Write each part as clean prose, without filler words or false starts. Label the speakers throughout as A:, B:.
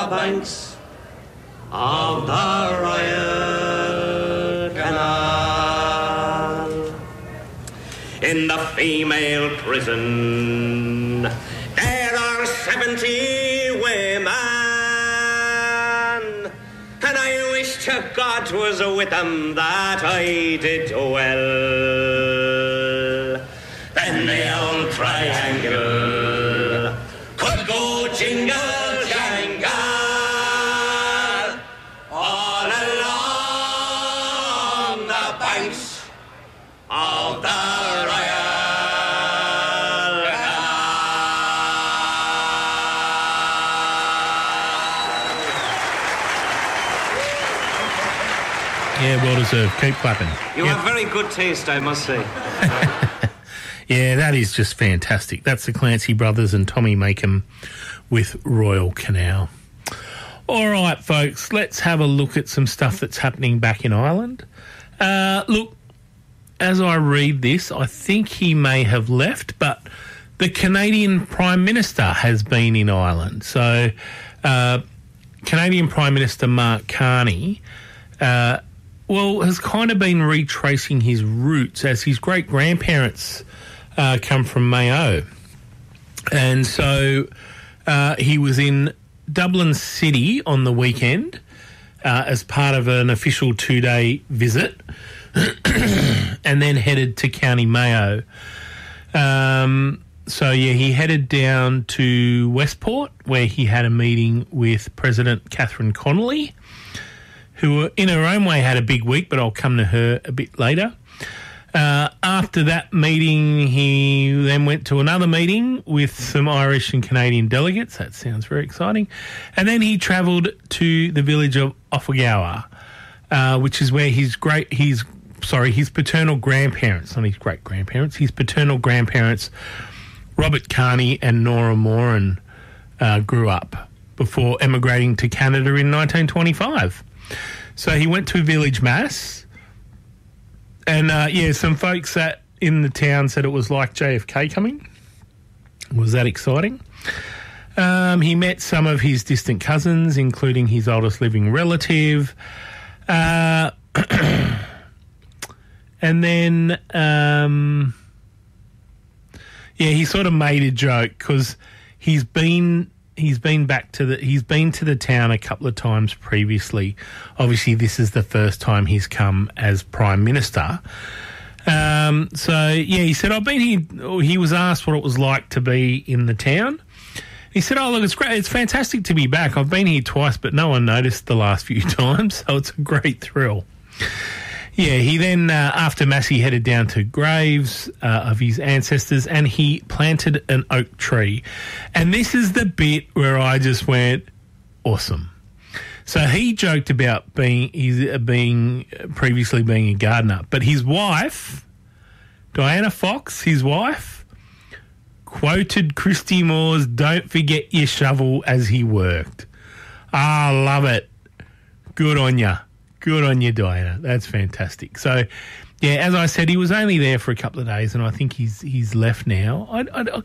A: the banks of the Royal Canal. In the female prison, there are 70 women, and I wish to God was with them that I did dwell. Then the old triangle could go jingle jangle all along the banks of the Royal Canal.
B: Yeah, well deserved. Keep clapping.
A: You have very good taste, I must say.
B: Yeah, that is just fantastic. That's the Clancy Brothers and Tommy Makem with Royal Canal. All right, folks, let's have a look at some stuff that's happening back in Ireland. Look, as I read this, I think he may have left, but the Canadian Prime Minister has been in Ireland. So, Canadian Prime Minister Mark Carney, has kind of been retracing his roots as his great-grandparents come from Mayo. And so he was in Dublin City on the weekend as part of an official 2-day visit and then headed to County Mayo. He headed down to Westport where he had a meeting with President Catherine Connolly, who in her own way had a big week, but I'll come to her a bit later. After that meeting, he then went to another meeting with some Irish and Canadian delegates. That sounds very exciting. And then he travelled to the village of Offagower, which is where his paternal grandparents, not his great-grandparents, his paternal grandparents, Robert Carney and Nora Moran, grew up before emigrating to Canada in 1925. So he went to a village mass. And, some folks in the town said it was like JFK coming. Was that exciting? He met some of his distant cousins, including his oldest living relative. And then, he sort of made a joke because he's been to the town a couple of times previously. Obviously, this is the first time he's come as Prime Minister. He said, I've been here. He was asked what it was like to be in the town. He said, oh, look, it's great. It's fantastic to be back. I've been here twice, but no one noticed the last few times, so it's a great thrill. Yeah, he then, after Mass, he headed down to graves of his ancestors and he planted an oak tree. And this is the bit where I just went, awesome. So he joked about previously being a gardener, but his wife, Diana Fox, his wife, quoted Christy Moore's "Don't forget your shovel" as he worked. I love it. Good on you. Good on you, Diana. That's fantastic. So, yeah, as I said, he was only there for a couple of days, and I think he's left now. I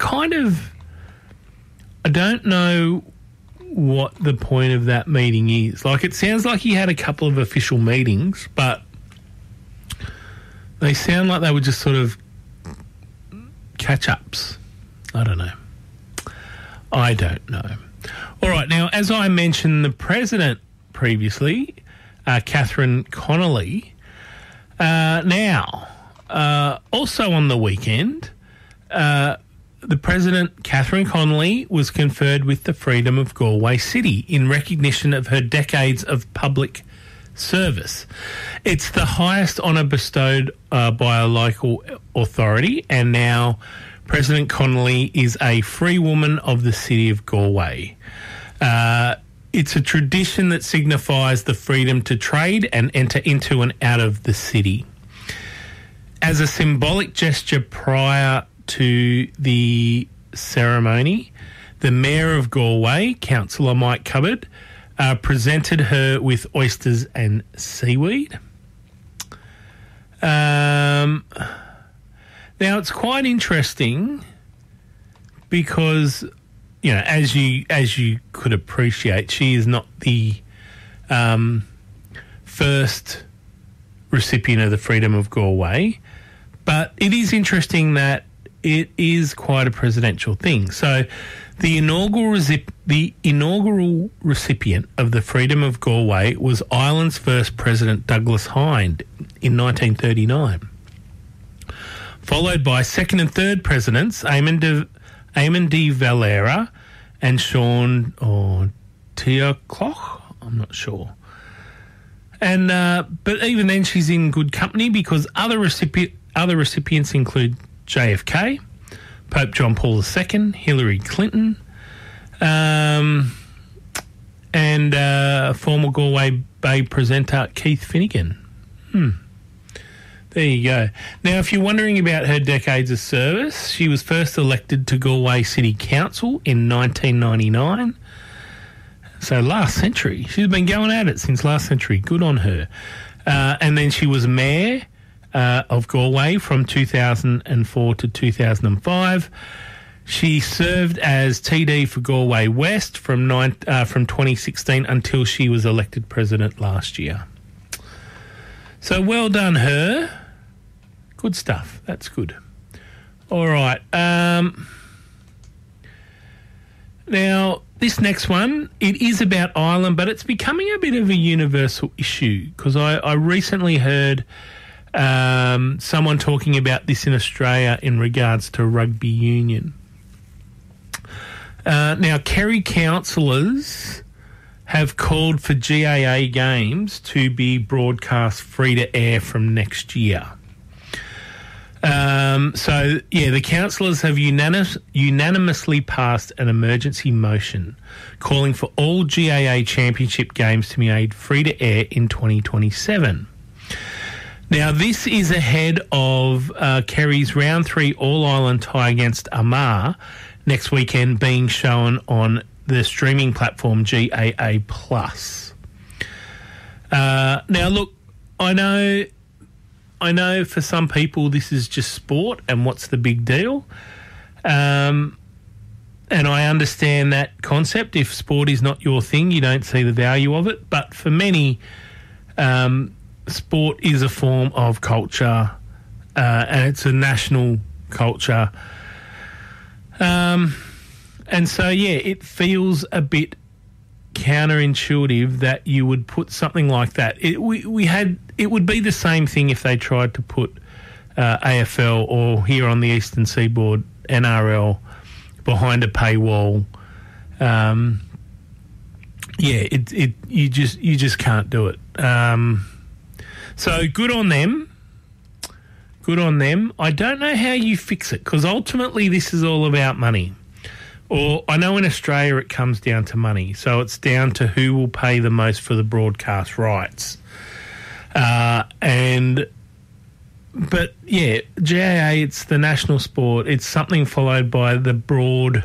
B: don't know what the point of that meeting is. Like, it sounds like he had a couple of official meetings, but they sound like they were just sort of catch-ups. I don't know. All right, now, as I mentioned, the president previously, Catherine Connolly. Also on the weekend, the President, Catherine Connolly, was conferred with the Freedom of Galway City in recognition of her decades of public service. It's the highest honour bestowed by a local authority, and now President Connolly is a free woman of the city of Galway. It's a tradition that signifies the freedom to trade and enter into and out of the city. As a symbolic gesture prior to the ceremony, the Mayor of Galway, Councillor Mike Cubbard, presented her with oysters and seaweed. Now, it's quite interesting because as you could appreciate, she is not the first recipient of the Freedom of Galway, but it is interesting that it is quite a presidential thing. So the inaugural recipient of the Freedom of Galway was Ireland's first president, Douglas Hyde, in 1939, followed by second and third presidents, Eamon de Valera and Sean Tiacloch. I'm not sure. And but even then, she's in good company because other recipients include JFK, Pope John Paul II, Hillary Clinton, and former Galway Bay presenter Keith Finnegan. There you go. Now, if you're wondering about her decades of service, she was first elected to Galway City Council in 1999. So last century. She's been going at it since last century. Good on her. And then she was mayor of Galway from 2004 to 2005. She served as TD for Galway West from 2016 until she was elected president last year. So well done her. Good stuff. That's good. All right. Now, this next one, it is about Ireland, but it's becoming a bit of a universal issue because I recently heard someone talking about this in Australia in regards to rugby union. Now, Kerry councillors have called for GAA games to be broadcast free to air from next year. The councillors have unanimously passed an emergency motion calling for all GAA championship games to be made free to air in 2027. Now, this is ahead of Kerry's Round 3 All-Ireland tie against Armagh next weekend being shown on the streaming platform GAA+. Now, look, I know for some people this is just sport and what's the big deal. And I understand that concept. If sport is not your thing, you don't see the value of it. But for many, sport is a form of culture and it's a national culture. And so, it feels a bit counterintuitive that you would put something like that. It would be the same thing if they tried to put AFL or here on the Eastern Seaboard NRL behind a paywall. You just can't do it. So good on them. Good on them. I don't know how you fix it because ultimately this is all about money. Or I know in Australia it comes down to money. So it's down to who will pay the most for the broadcast rights. But GAA, it's the national sport. It's something followed by the broad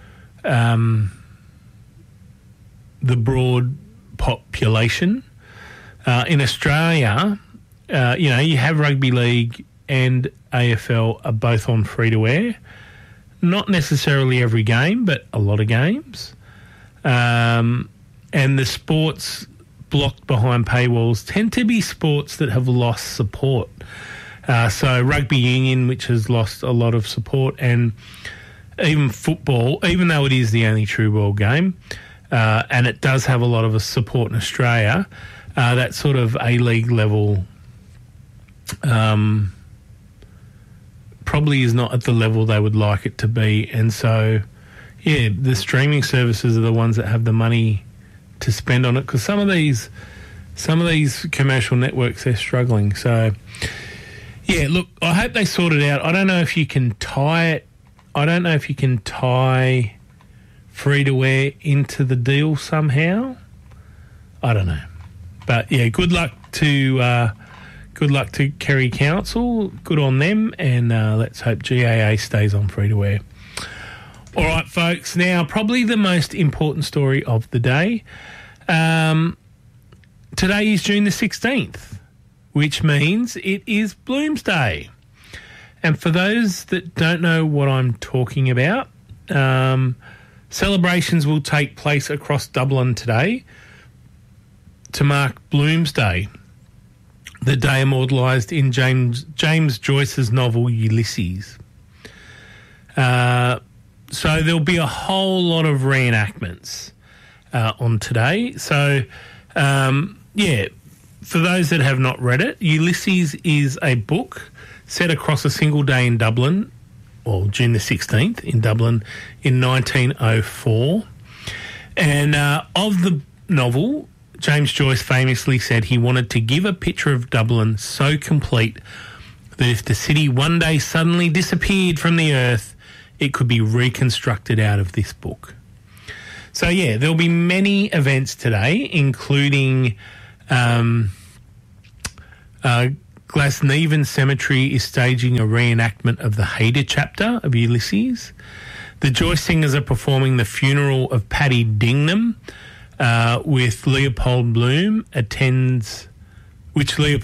B: population. In Australia, you have rugby league and AFL are both on free-to-air. Not necessarily every game, but a lot of games. And the sports blocked behind paywalls tend to be sports that have lost support. So rugby union, which has lost a lot of support, and even football, even though it is the only true world game, and it does have a lot of support in Australia, that sort of A-League level probably is not at the level they would like it to be. And so, the streaming services are the ones that have the money to spend on it because some of these commercial networks, they're struggling. So, look, I hope they sort it out. I don't know if you can tie it. I don't know if you can tie free-to-air into the deal somehow. I don't know. But, good luck to Kerry Council. Good on them. And let's hope GAA stays on free-to-air. All right, folks. Now, probably the most important story of the day. Today is June the 16th, which means it is Bloomsday. And for those that don't know what I'm talking about, Celebrations will take place across Dublin today to mark Bloomsday, the day immortalised in James Joyce's novel Ulysses. So there'll be a whole lot of reenactments on today. So, for those that have not read it, Ulysses is a book set across a single day in Dublin, or June the 16th in Dublin in 1904. And of the novel, James Joyce famously said he wanted to give a picture of Dublin so complete that if the city one day suddenly disappeared from the earth, it could be reconstructed out of this book. So, there'll be many events today, including Glasnevin Cemetery is staging a reenactment of the Haida chapter of Ulysses. The Joyce Singers are performing the funeral of Paddy Dingnam, with Leopold Bloom attends at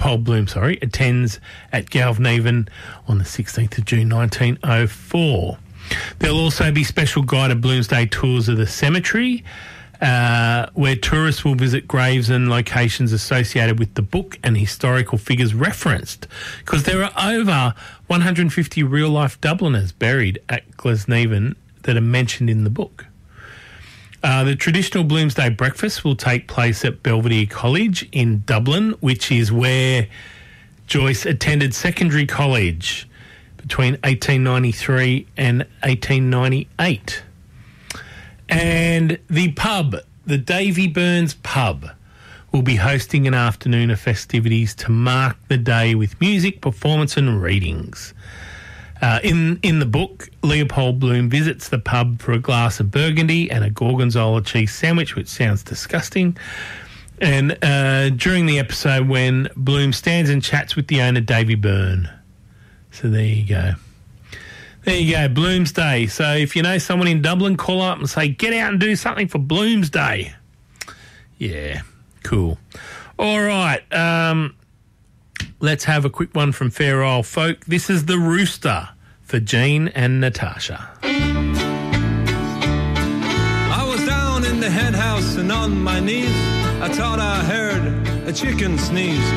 B: Galvnevin on the 16th of June 1904. There'll also be special guided Bloomsday tours of the cemetery, where tourists will visit graves and locations associated with the book and historical figures referenced, because there are over 150 real-life Dubliners buried at Glasnevin that are mentioned in the book. The traditional Bloomsday breakfast will take place at Belvedere College in Dublin, which is where Joyce attended secondary college between 1893 and 1898. And the pub, the Davy Burns Pub, will be hosting an afternoon of festivities to mark the day with music, performance and readings. In the book, Leopold Bloom visits the pub for a glass of Burgundy and a gorgonzola cheese sandwich, which sounds disgusting. And during the episode when Bloom stands and chats with the owner, Davy Byrne. So there you go. There you go, Bloomsday. So if you know someone in Dublin, call up and say, get out and do something for Bloomsday. Yeah, cool. All right, let's have a quick one from Fair Isle Folk. This is The Rooster for Jean and Natasha.
C: I was down in the hen house and on my knees, I thought I heard a chicken sneeze.